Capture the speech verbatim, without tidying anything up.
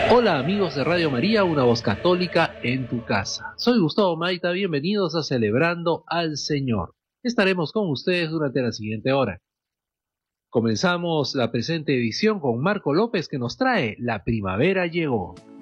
Hola amigos de Radio María, una voz católica en tu casa. Soy Gustavo Maita, bienvenidos a Celebrando al Señor. Estaremos con ustedes durante la siguiente hora. Comenzamos la presente edición con Marco López, que nos trae La Primavera Llegó.